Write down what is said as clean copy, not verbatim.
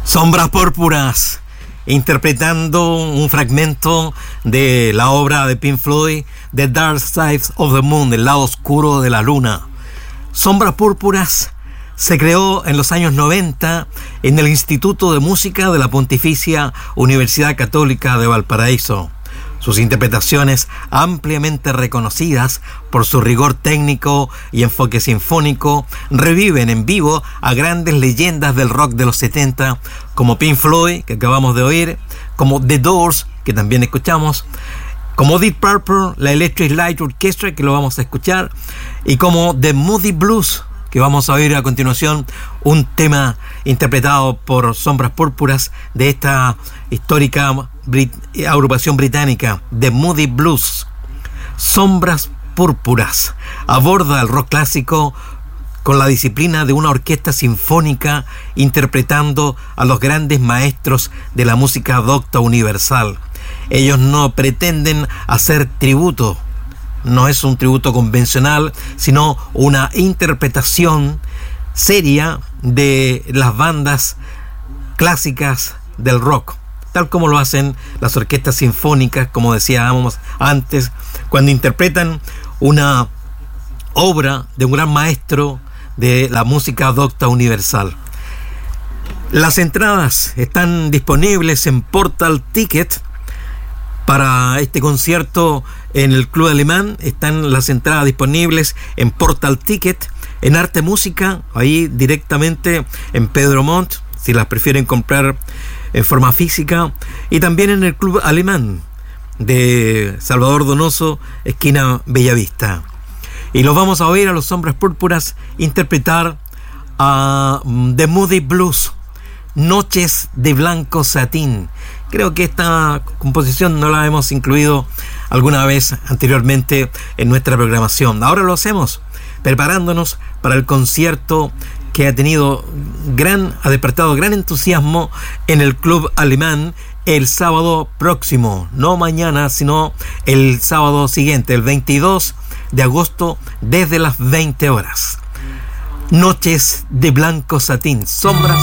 Sombras Púrpuras, interpretando un fragmento de la obra de Pink Floyd, The Dark Side of the Moon, el lado oscuro de la luna. Sombras Púrpuras se creó en los años 90 en el Instituto de Música de la Pontificia Universidad Católica de Valparaíso. Sus interpretaciones, ampliamente reconocidas por su rigor técnico y enfoque sinfónico, reviven en vivo a grandes leyendas del rock de los 70, como Pink Floyd, que acabamos de oír, como The Doors, que también escuchamos, como Deep Purple, la Electric Light Orchestra, que lo vamos a escuchar, y como The Moody Blues, que vamos a oír a continuación, un tema interpretado por Sombras Púrpuras de esta histórica agrupación británica, The Moody Blues. Sombras Púrpuras aborda el rock clásico con la disciplina de una orquesta sinfónica interpretando a los grandes maestros de la música docta universal. Ellos no pretenden hacer tributo. No es un tributo convencional, sino una interpretación seria de las bandas clásicas del rock, tal como lo hacen las orquestas sinfónicas, como decíamos antes, cuando interpretan una obra de un gran maestro de la música docta universal. Las entradas están disponibles en Portal Ticket. Para este concierto en el Club Alemán están las entradas disponibles en Portal Ticket, en Arte Música, ahí directamente en Pedro Montt, si las prefieren comprar en forma física, y también en el Club Alemán de Salvador Donoso, esquina Bellavista. Y los vamos a oír a los Sombras Púrpuras interpretar a The Moody Blues, Noches de Blanco Satín. Creo que esta composición no la hemos incluido alguna vez anteriormente en nuestra programación. Ahora lo hacemos preparándonos para el concierto que ha despertado gran entusiasmo en el Club Alemán el sábado próximo, no mañana, sino el sábado siguiente, el 22 de agosto, desde las 20 horas. Noches de Blanco Satín, Sombras